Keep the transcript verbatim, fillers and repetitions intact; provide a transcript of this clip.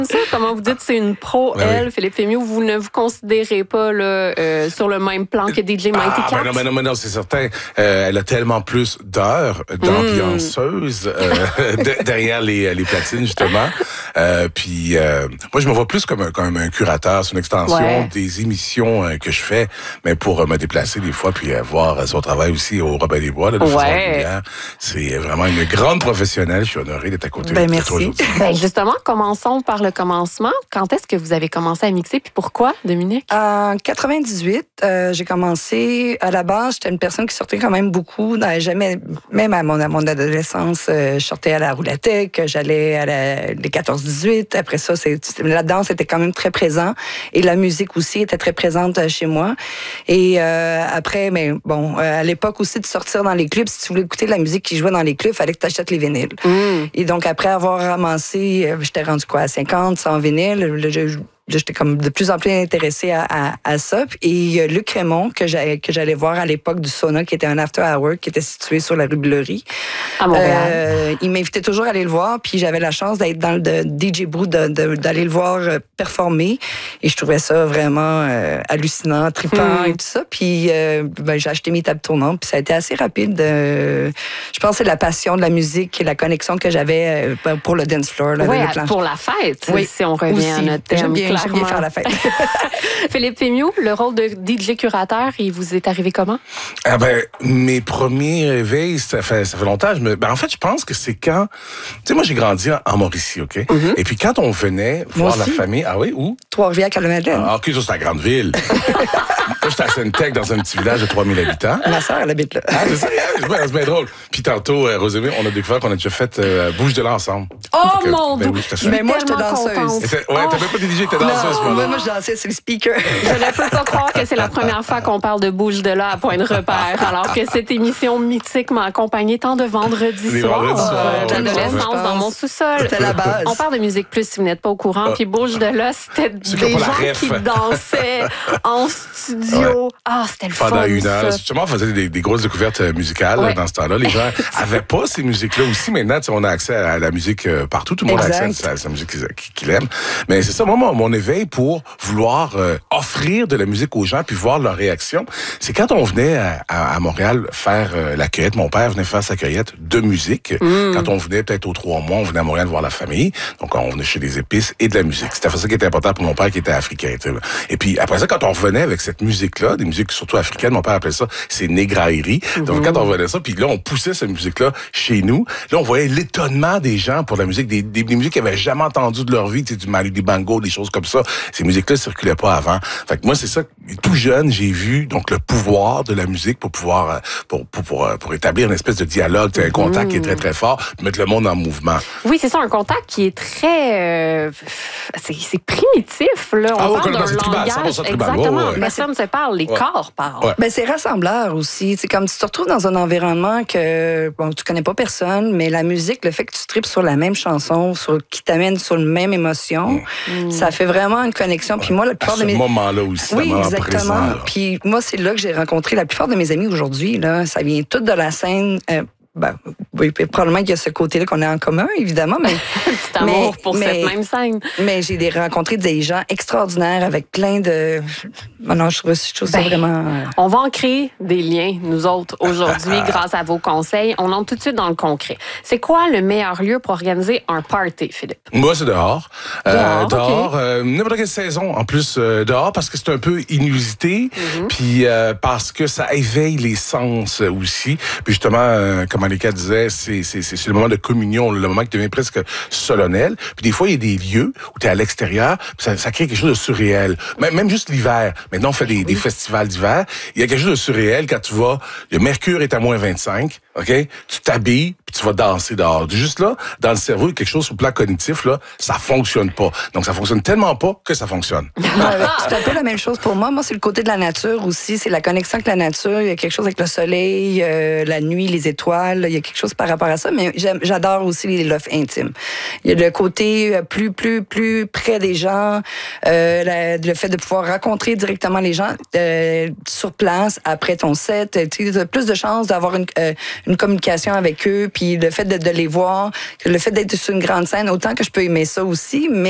Ça, comment vous dites, c'est une pro, Ben elle, oui. Philippe Fémieux, vous ne vous considérez pas là, euh, sur le même plan que D J Mighty Ah, Cat? ben non, ben non, ben non, c'est certain. Euh, elle a tellement plus d'heures d'ambianceuse euh, de- derrière les, les platines, justement. Euh, puis, euh, moi, je me vois plus comme un, comme un curateur. C'est une extension Ouais. des émissions euh, que je fais, mais pour euh, me déplacer des fois, puis euh, voir euh, son travail aussi au Robin des Bois, là, de façon Ouais. régulière. C'est vraiment une grande professionnelle. Je suis honoré d'être à côté Ben, de merci. toi aujourd'hui. Ben justement, commençons par le commencement. Quand est-ce que vous avez commencé à mixer, puis pourquoi, Dominique? En quatre-vingt-dix-huit, euh, j'ai commencé. À la base, j'étais une personne qui sortait quand même beaucoup. Dans- Jamais, même à mon, à mon adolescence, euh, je sortais à la roulatec, j'allais à la, les quatorze dix-huit. Après ça, c'est, la danse était quand même très présent et la musique aussi était très présente euh, chez moi. Et euh, après, mais bon, euh, à l'époque aussi de sortir dans les clubs, si tu voulais écouter de la musique qui jouait dans les clubs, il fallait que tu achètes les vinyles. Mm. Et donc après avoir ramassé, euh, j'étais rendu quoi à cinquante, cent vinyles. Là, je- J'étais comme de plus en plus intéressée à, à, à ça. Et il y a Luc Raymond, que j'allais, que j'allais voir à l'époque du Sauna, qui était un after hour, qui était situé sur la rue Bleury. À Montréal. Euh, il m'invitait toujours à aller le voir, puis j'avais la chance d'être dans le de D J Boo, de, de, d'aller le voir euh, performer. Et je trouvais ça vraiment euh, hallucinant, trippant Mm. et tout ça. Puis euh, ben, j'ai acheté mes tables tournantes, puis ça a été assez rapide. Euh, je pense que c'est la passion de la musique et la connexion que j'avais euh, pour le dance floor. Là, Oui, le plan. pour la fête, Oui, si on revient aussi. à notre thème. J'aime bien, j'aime bien clairement. faire la fête. Philippe Fémieux, le rôle de D J curateur, il vous est arrivé comment? Ah ben, mes premiers réveils, ça fait, ça fait longtemps. Je me, ben en fait, je pense que c'est quand... Tu sais, moi, j'ai grandi en, en Mauricie, OK? Mm-hmm. Et puis, quand on venait Moi voir la aussi. famille... Ah oui, où? Trois-Rivières, Calais-Madeleine. Ah, OK, ça, c'est la grande ville. Moi, j'étais à Sainte-Tech, dans un petit village de trois mille habitants. Ma sœur, elle habite là. Ah, c'est ça, hein? c'est bien, c'est bien drôle. Puis tantôt, euh, Rosemée, on a découvert qu'on a déjà fait euh, Bouge de là ensemble. Oh Fait que, mon ben Dieu! oui, je t'assure. Mais moi, j'étais tellement danseuse. contente. Et t'es- Ouais, Oh. t'avais pas des D J, t'étais danseuse, à ce Non, moment-là. moi, moi, je dansais sur le speaker. Je ne peux pas croire que c'est la première fois qu'on parle de Bouge de là à Point de repère, alors que cette émission mythique m'a accompagnée tant de vendredis Les soirs vendredis soirs, euh, ouais, d'adolescence ouais. dans mon sous-sol. C'était la base. On parle de musique plus si vous n'êtes pas au courant, puis Bouge de là, c'était Ceux qui des ont pas la gens ref. qui dansaient en studio. Ah, c'était le fun. Pendant une heure. ça. Justement, on faisait des, des grosses découvertes euh, musicales Ouais. là, dans ce temps-là. Les gens avaient pas ces musiques-là aussi. Maintenant, tu sais, on a accès à la musique euh, partout. Tout le monde a accès Exact. à sa musique qu'il qu'il aime. Mais c'est ça, moi, mon, mon éveil pour vouloir euh, offrir de la musique aux gens puis voir leur réaction, c'est quand on venait à, à, à Montréal faire euh, la cueillette. Mon père venait faire sa cueillette de musique. Mm. Quand on venait peut-être aux trois mois, on venait à Montréal voir la famille. Donc, on venait chez des épices et de la musique. C'était ça qui était important pour mon père qui était africain. Tu sais. Et puis, après ça, quand on revenait avec cette musique-là, des musiques surtout africaines, mon père appelait ça, c'est négraillerie. Donc, quand on revenait ça, puis là, on poussait cette musique-là chez nous. Là, on voyait l'étonnement des gens pour la musique, des, des, des musiques qu'ils n'avaient jamais entendues de leur vie, tu sais, du Mali, du Bango, des choses comme ça. Ces musiques-là circulaient pas avant. Fait que moi, c'est ça, tout jeune, j'ai vu donc le pouvoir de la musique pour pouvoir, euh, pour, pour, pour, euh, pour établir une espèce de dialogue, tu sais, un contact qui est très, très fort, puis mettre le monde en mouvement. Oui, c'est ça, un contact qui est très... euh, c'est, c'est primitif, là. On Ah oui, parle complètement, d'un c'est tribal, langage... cent pour cent tribal. Exactement. Ouais, ouais. Personne ne se parle, les Ouais. corps parlent. Ouais. Ben, c'est rassembleur aussi. C'est comme tu te retrouves dans un environnement que bon, tu connais pas personne, mais la musique, le fait que tu tripes sur la même chanson, sur, qui t'amène sur la même émotion, ça fait vraiment une connexion. Puis moi, la À plupart ce de mes moment-là aussi, oui, le moment exactement. présent. là. Puis moi, c'est là que j'ai rencontré la plupart de mes amis aujourd'hui. Là, ça vient tout de la scène. Euh, ben, oui, puis probablement qu'il y a ce côté-là qu'on a en commun, évidemment, mais Petit amour Mais- pour mais- cette même scène. mais j'ai des, rencontré des gens extraordinaires avec plein de. Oh non, je trouve, je trouve ça Ben, vraiment. euh, On va en créer des liens, nous autres, aujourd'hui, grâce à vos conseils. On entre tout de suite dans le concret. C'est quoi le meilleur lieu pour organiser un party, Philippe? Moi, c'est dehors. Dehors, Euh, dehors, ok. euh, n'importe quelle saison. En plus, euh, dehors, parce que c'est un peu inusité, Mm-hmm. puis euh, parce que ça éveille les sens euh, aussi. Puis justement, euh, comme Annika disait, c'est, c'est, c'est, c'est le moment de communion, le moment qui devient presque solennel. Puis des fois, il y a des lieux où tu es à l'extérieur, puis ça, ça crée quelque chose de surréel. Même, même juste l'hiver. Maintenant, on fait des, des festivals d'hiver. Il y a quelque chose de surréel quand tu vas, le mercure est à moins vingt-cinq, OK? Tu t'habilles, puis tu vas danser dehors. Juste là, dans le cerveau, il y a quelque chose sur le plan cognitif, là, ça fonctionne pas. Donc, ça fonctionne tellement pas que ça fonctionne. Ouais, c'est un peu la même chose pour moi. Moi, c'est le côté de la nature aussi. C'est la connexion avec la nature. Il y a quelque chose avec le soleil, euh, la nuit, les étoiles. Il y a quelque chose par rapport à ça. Mais j'aime- j'adore aussi les lofts intimes. Il y a le côté euh, plus, plus, plus près des gens. Euh, la- le fait de pouvoir rencontrer directement les gens euh, sur place après ton set. Tu as plus de chances d'avoir une, euh, une communication avec eux. Puis le fait de, de les voir, le fait d'être sur une grande scène, autant que je peux aimer ça aussi, mais